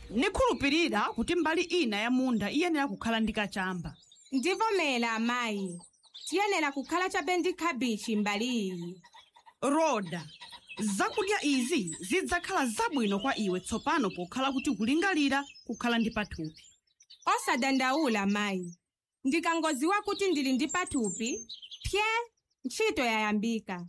nikhulupirira kuti mbali ina ya munda iyenera kukhala ndi kachamba. Ndivomera amayi, tiyenera kukhala chabe ndi khabichi mbali iyi. Roda, zakudya izi zidzakhala zabwino kwa iwe tsopano pokhala kuti kulingalira kukhala ndi pathupi. Osadandaula mayi, ndikangodziwa kuti ndili ndi pathupi, ntchito yayambika.